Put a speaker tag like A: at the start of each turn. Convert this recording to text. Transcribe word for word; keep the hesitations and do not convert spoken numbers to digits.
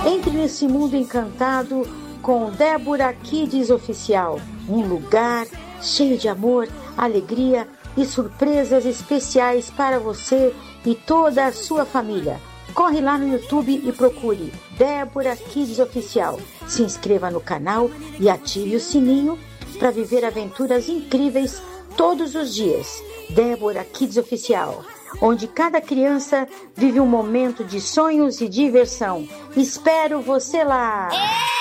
A: Entre nesse mundo encantado com Débora Kids Oficial, um lugar cheio de amor, alegria e surpresas especiais para você e toda a sua família. Corre lá no YouTube e procure Débora Kids Oficial. Se inscreva no canal e ative o sininho para viver aventuras incríveis todos os dias. Débora Kids Oficial, onde cada criança vive um momento de sonhos e diversão. Espero você lá!